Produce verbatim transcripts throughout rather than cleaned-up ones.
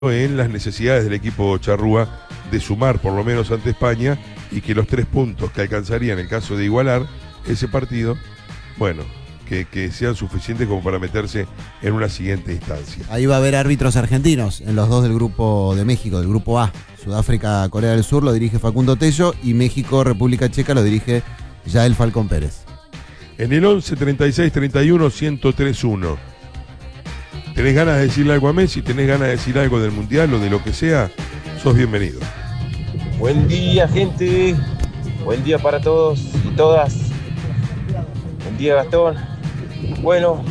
en las necesidades del equipo charrúa de sumar por lo menos ante España y que los tres puntos que alcanzarían en el caso de igualar ese partido, bueno, que, que sean suficientes como para meterse en una siguiente instancia. Ahí va a haber árbitros argentinos en los dos del grupo de México, del grupo A. Sudáfrica, Corea del Sur lo dirige Facundo Tello y México, República Checa lo dirige Yael Falcón Pérez. En el once, treinta y seis, treinta y uno, ciento tres uno. ¿Tenés ganas de decirle algo a Messi? ¿Tenés ganas de decir algo del Mundial o de lo que sea? Sos bienvenido. Buen día, gente. Buen día para todos y todas. Buen día, Gastón. Bueno,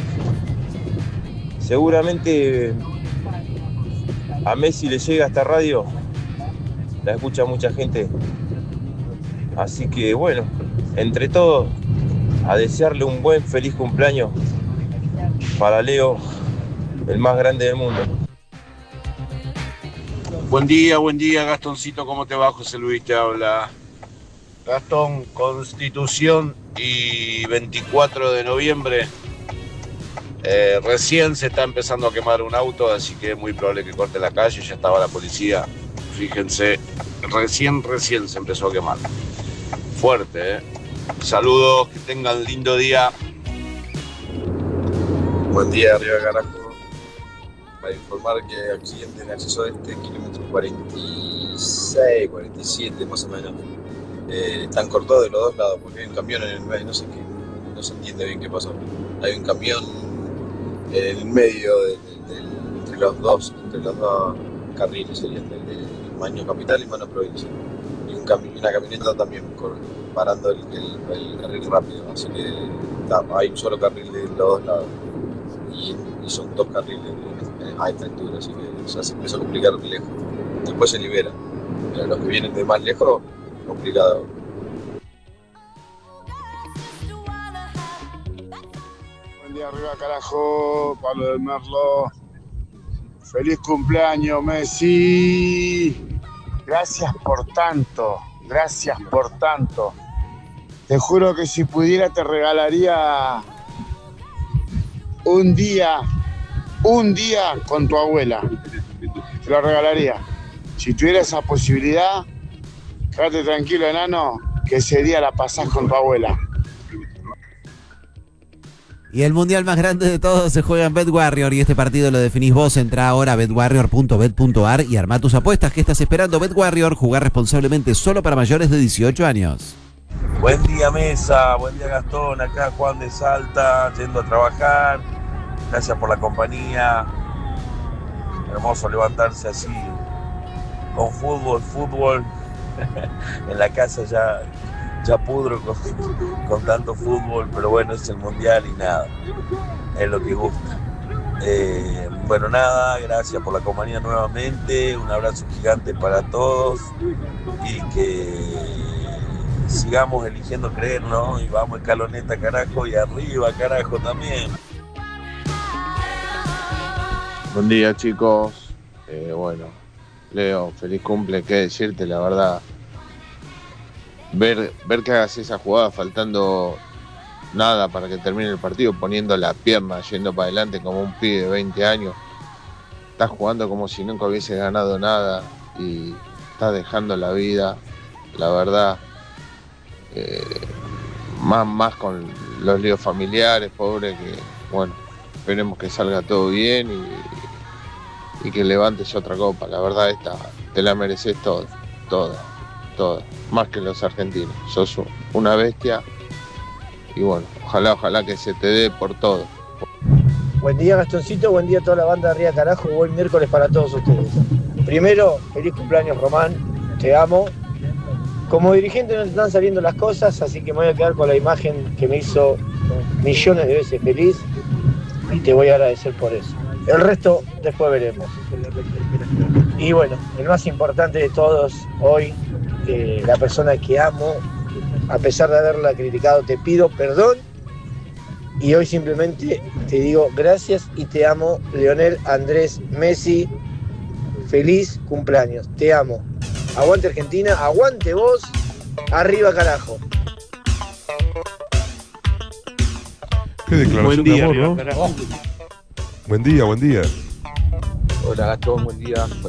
seguramente a Messi le llega esta radio. La escucha mucha gente. Así que bueno, entre todos, a desearle un buen feliz cumpleaños para Leo, el más grande del mundo. Buen día, buen día, Gastoncito, ¿cómo te va? José Luis te habla. Gastón, Constitución y veinticuatro de noviembre. Eh, recién se está empezando a quemar un auto, así que es muy probable que corte la calle, ya estaba la policía. Fíjense, recién, recién se empezó a quemar. Fuerte, ¿eh? Saludos, que tengan lindo día. Buen día, arriba carajo. Para informar que accidente en acceso a este kilómetro cuarenta y seis, cuarenta y siete más o menos. Eh, están cortados de los dos lados porque hay un camión en el medio, no sé qué, no se entiende bien qué pasó. Hay un camión en el medio de, de, de, entre los dos, entre los dos carriles, serían el de Maño Capital y Mano Provincia. Y un cami- una camioneta también cor- parando el, el, el carril rápido, así que está, hay un solo carril de los dos lados. Y, y son dos carriles a esta altura, así que ya se empieza a complicar lejos. Después se libera, pero los que vienen de más lejos, complicado. Buen día arriba carajo, Pablo del Merlo. Feliz cumpleaños, Messi. Gracias por tanto, gracias por tanto. Te juro que si pudiera te regalaría un día, un día con tu abuela. Te lo regalaría. Si tuviera esa posibilidad, quédate tranquilo, enano, que ese día la pasás con tu abuela. Y el mundial más grande de todos se juega en BetWarrior y este partido lo definís vos. Entrá ahora a bet warrior punto bet punto a r y armá tus apuestas. ¿Qué estás esperando? BetWarrior, jugar responsablemente solo para mayores de dieciocho años. Buen día, Mesa. Buen día, Gastón. Acá Juan de Salta, yendo a trabajar. Gracias por la compañía. Hermoso levantarse así, con fútbol, fútbol. En la casa ya, ya pudro con, con tanto fútbol, pero bueno, es el mundial y nada, es lo que gusta. Eh, bueno, nada, gracias por la compañía nuevamente. Un abrazo gigante para todos y que sigamos eligiendo creer, ¿no? Y vamos escaloneta, carajo, y arriba, carajo, también. Buen día, chicos. Eh, bueno, Leo, feliz cumple, qué decirte, la verdad. Ver, ver que hagas esa jugada faltando nada para que termine el partido, poniendo la pierna, yendo para adelante como un pibe de veinte años. Estás jugando como si nunca hubiese ganado nada y estás dejando la vida, la verdad. Eh, más, más con los líos familiares, pobre, que bueno, esperemos que salga todo bien y, y que levantes otra copa. La verdad, esta te la mereces toda, toda, toda, más que los argentinos. Sos una bestia y bueno, ojalá, ojalá que se te dé por todo. Buen día, Gastoncito, buen día a toda la banda de Arriba Carajo, buen miércoles para todos ustedes. Primero, feliz cumpleaños, Román, te amo. Como dirigente no te están saliendo las cosas, así que me voy a quedar con la imagen que me hizo millones de veces feliz y te voy a agradecer por eso. El resto después veremos. Y bueno, el más importante de todos hoy, eh, la persona que amo, a pesar de haberla criticado, te pido perdón y hoy simplemente te digo gracias y te amo, Lionel Andrés Messi. Feliz cumpleaños, te amo. Aguante Argentina, aguante vos, arriba carajo. Qué declaración Buen día, de amor, ¿no? carajo. Buen día, buen día. Hola Gastón, buen día.